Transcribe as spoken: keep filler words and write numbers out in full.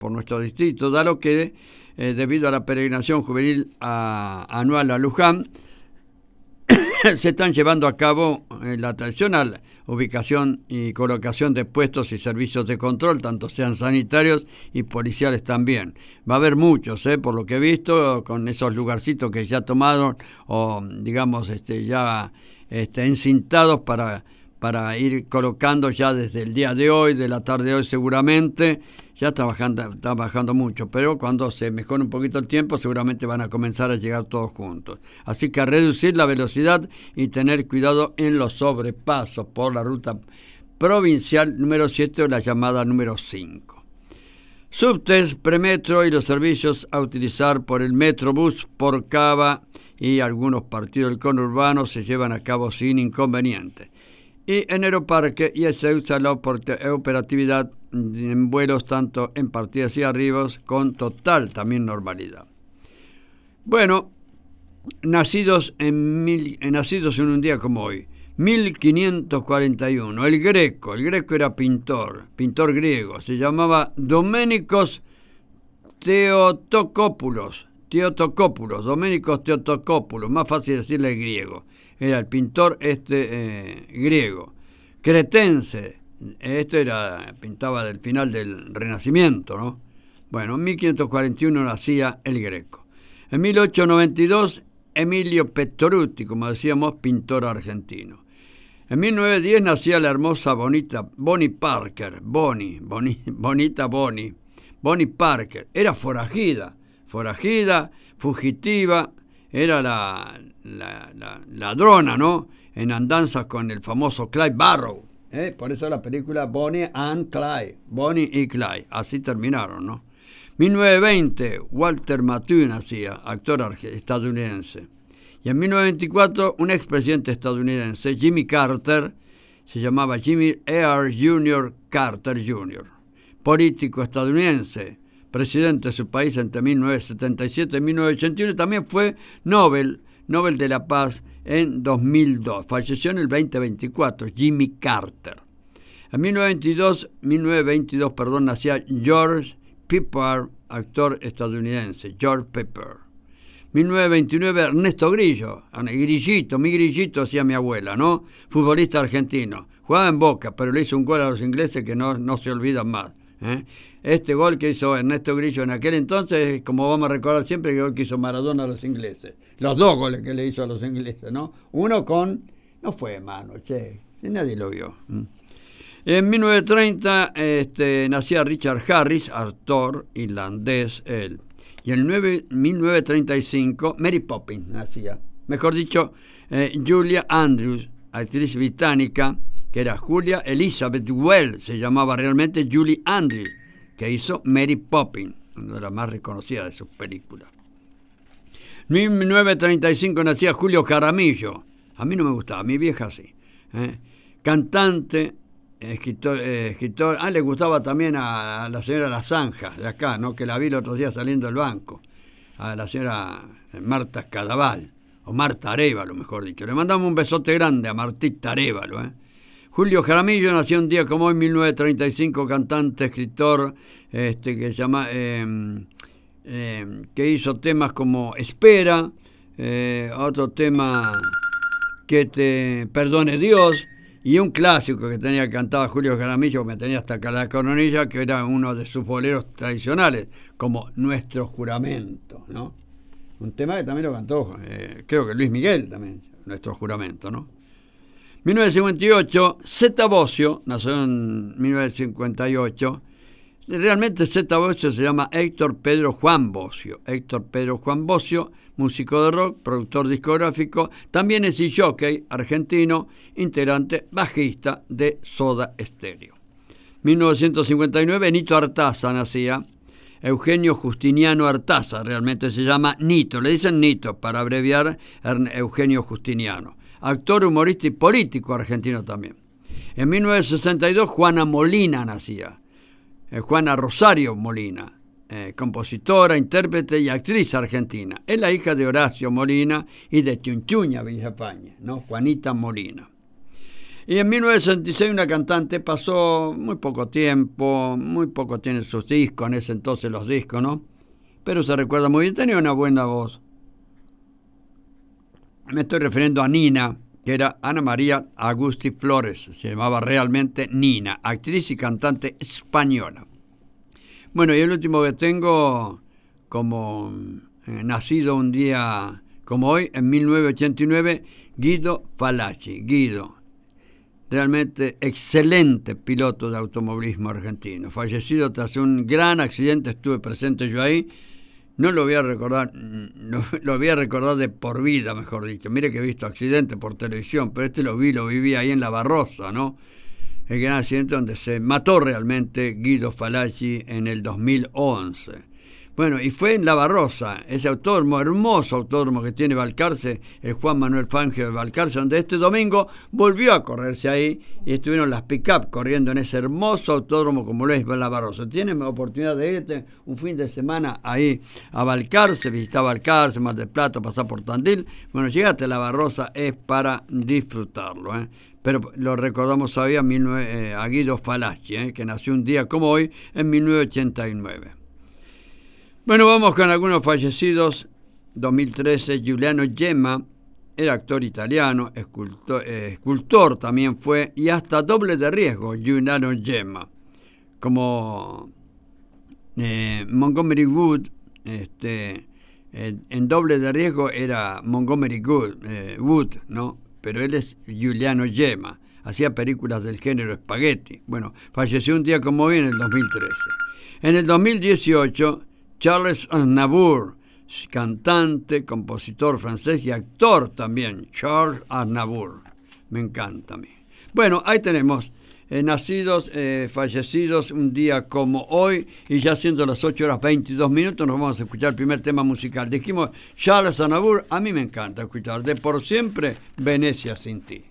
por nuestro distrito, dado que eh, debido a la peregrinación juvenil a, anual a Luján, se están llevando a cabo eh, la tradicional ubicación y colocación de puestos y servicios de control, tanto sean sanitarios y policiales también. Va a haber muchos, eh, por lo que he visto, con esos lugarcitos que ya tomaron o, digamos, este, ya este, encintados para, para ir colocando ya desde el día de hoy, de la tarde de hoy seguramente. Ya está bajando, está bajando mucho, pero cuando se mejore un poquito el tiempo seguramente van a comenzar a llegar todos juntos. Así que a reducir la velocidad y tener cuidado en los sobrepasos por la ruta provincial número siete o la llamada número cinco. Subtes, premetro y los servicios a utilizar por el Metrobús, por Cava y algunos partidos del conurbano se llevan a cabo sin inconveniente. Y en Aeroparque y se usa la operatividad en vuelos tanto en partidas y arribos con total también normalidad. Bueno, nacidos en, mil, nacidos en un día como hoy, mil quinientos cuarenta y uno, el Greco, el Greco era pintor, pintor griego, se llamaba Doménicos Theotokopoulos, Theotokopoulos, Doménicos Theotokopoulos, más fácil decirle griego. Era el pintor este eh, griego, cretense, este era, pintaba del final del Renacimiento, ¿no? Bueno, en mil quinientos cuarenta y uno nacía el Greco. En mil ochocientos noventa y dos, Emilio Pettoruti, como decíamos, pintor argentino. En mil novecientos diez nacía la hermosa bonita Bonnie Parker, Bonnie, Bonnie bonita Bonnie, Bonnie Parker. Era foragida, foragida, fugitiva. Era la, la, la ladrona, ¿no? En andanzas con el famoso Clyde Barrow. ¿eh? Por eso la película Bonnie and Clyde. Bonnie y Clyde. Así terminaron, ¿no? mil novecientos veinte, Walter Matthau nacía, actor estadounidense. Y en mil novecientos veinticuatro, un expresidente estadounidense, Jimmy Carter, se llamaba Jimmy R. Junior Carter Junior Político estadounidense. Presidente de su país entre mil novecientos setenta y siete y mil novecientos ochenta y uno, también fue Nobel, Nobel de la Paz en dos mil dos. Falleció en el veinte veinticuatro, Jimmy Carter. En mil novecientos veintidós, mil novecientos veintidós perdón, nacía George Pepper, actor estadounidense, George Pepper. mil novecientos veintinueve, Ernesto Grillo, Grillito, mi Grillito hacía mi abuela, ¿no? Futbolista argentino. Jugaba en Boca, pero le hizo un gol a los ingleses que no, no se olvidan más. ¿eh? Este gol que hizo Ernesto Grillo en aquel entonces, como vamos a recordar siempre, el gol que hizo Maradona a los ingleses. Los dos goles que le hizo a los ingleses, ¿no? Uno con... no fue mano, che, nadie lo vio. En mil novecientos treinta este, nacía Richard Harris, actor irlandés, él. Y en mil novecientos treinta y cinco, Mary Poppins nacía. Mejor dicho, eh, Julia Andrews, actriz británica, que era Julia Elizabeth Wells, se llamaba realmente Julie Andrews, que hizo Mary Poppins, una de las más reconocidas de sus películas. En mil novecientos treinta y cinco nacía Julio Jaramillo. A mí no me gustaba, a mi vieja sí. ¿eh? Cantante, escritor, eh, escritor. Ah, le gustaba también a, a la señora La Zanja, de acá, ¿no? Que la vi el otro día saliendo del banco. A la señora Marta Cadaval, o Marta Arévalo, mejor dicho. Le mandamos un besote grande a Martita Arévalo, ¿eh? Julio Jaramillo nació un día como hoy, mil novecientos treinta y cinco, cantante, escritor, este, que, llama, eh, eh, que hizo temas como Espera, eh, otro tema, Que te perdone Dios, y un clásico que tenía cantado Julio Jaramillo, que me tenía hasta acá la coronilla, que era uno de sus boleros tradicionales, como Nuestro Juramento, ¿no? Un tema que también lo cantó, eh, creo que Luis Miguel también, Nuestro Juramento, ¿no? mil novecientos cincuenta y ocho, Zeta Bosio, nació en mil novecientos cincuenta y ocho. Realmente Zeta Bosio se llama Héctor Pedro Juan Bosio. Héctor Pedro Juan Bosio, músico de rock, productor discográfico, también es jockey argentino, integrante bajista de Soda Stereo. mil novecientos cincuenta y nueve, Nito Artaza nacía. Eugenio Justiniano Artaza, realmente se llama Nito, le dicen Nito para abreviar Eugenio Justiniano. Actor, humorista y político argentino también. En mil novecientos sesenta y dos, Juana Molina nacía. Eh, Juana Rosario Molina, eh, compositora, intérprete y actriz argentina. Es la hija de Horacio Molina y de Chunchuña Villafañe, ¿no? Juanita Molina. Y en mil novecientos sesenta y seis una cantante pasó muy poco tiempo, muy poco tiene sus discos, en ese entonces los discos, ¿no? Pero se recuerda muy bien, tenía una buena voz. Me estoy refiriendo a Nina, que era Ana María Agusti Flores, se llamaba realmente Nina, actriz y cantante española. Bueno, y el último que tengo, como eh, nacido un día como hoy, en mil novecientos ochenta y nueve, Guido Falacci. Guido, realmente excelente piloto de automovilismo argentino, fallecido tras un gran accidente, estuve presente yo ahí. No lo voy a recordar, no, lo voy a recordar de por vida, mejor dicho. Mire que he visto accidentes por televisión, pero este lo vi, lo viví ahí en La Barrosa, ¿no? El gran accidente donde se mató realmente Guido Falacci en el dos mil once. Bueno, y fue en La Barrosa, ese autódromo, hermoso autódromo que tiene Balcarce, el Juan Manuel Fangio de Balcarce, donde este domingo volvió a correrse ahí y estuvieron las pick-up corriendo en ese hermoso autódromo como lo es La Barrosa. Tienes la oportunidad de irte un fin de semana ahí a Balcarce, visitar Balcarce, Mar del Plata, pasar por Tandil. Bueno, llegaste a La Barrosa, es para disfrutarlo, ¿eh? Pero lo recordamos todavía a Guido Falacci, ¿eh? Que nació un día como hoy en mil novecientos ochenta y nueve. Bueno, vamos con algunos fallecidos. dos mil trece, Giuliano Gemma, era actor italiano, escultor, eh, escultor también fue, y hasta doble de riesgo, Giuliano Gemma. Como eh, Montgomery Wood, este, eh, en doble de riesgo era Montgomery Wood, eh, Wood, ¿no? Pero él es Giuliano Gemma, hacía películas del género spaghetti. Bueno, falleció un día como hoy en el dos mil trece. En el dos mil dieciocho, Charles Aznavour, cantante, compositor francés y actor también, Charles Aznavour. Me encanta a mí. Bueno, ahí tenemos eh, nacidos, eh, fallecidos un día como hoy, y ya siendo las ocho horas veintidós minutos nos vamos a escuchar el primer tema musical. Dijimos Charles Aznavour, a mí me encanta escuchar De por siempre, Venecia sin ti.